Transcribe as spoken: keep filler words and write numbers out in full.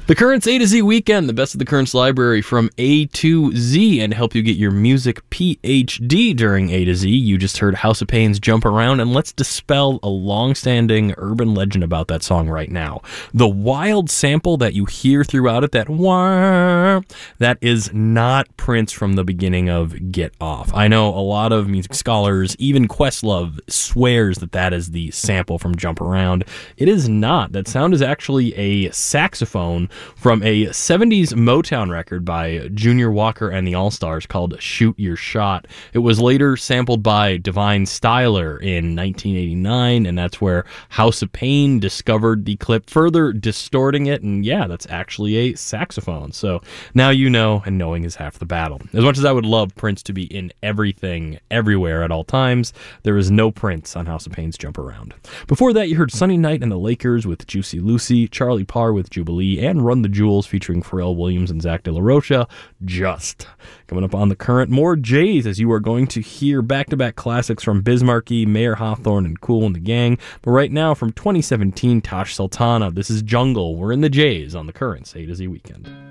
The Currents A to Z Weekend, the best of the Currents library from A to Z, and help you get your music P H D during A to Z. You just heard House of Pain's Jump Around, and let's dispel a long-standing urban legend about that song right now. The wild sample that you hear throughout it, that wah, that is not Prince from the beginning of Get Off. I know a lot of music scholars, even Questlove, swears that that is the sample from Jump Around. It is not. That sound is actually a saxophone from a seventies Motown record by Junior Walker and the All-Stars called Shoot Your Shot. It was later sampled by Divine Styler in nineteen eighty-nine, and that's where House of Pain discovered the clip, further distorting it, and yeah, that's actually a saxophone. So now you know, and knowing is half the battle. As much as I would love Prince to be in everything, everywhere, at all times, there is no Prince on House of Pain's Jump Around. Before that, you heard Sunny Night and the Lakers with Juicy Lucy, Charlie Parr with Jubilee, and Run the Jewels featuring Pharrell Williams and Zach De La Rocha, Just. Coming up on The Current, more Jays, as you are going to hear back-to-back classics from Biz Markie, Mayer Hawthorne, and Kool and the Gang. But right now, from twenty seventeen, Tash Sultana, this is Jungle. We're in the Jays on The Current's A to Z Weekend.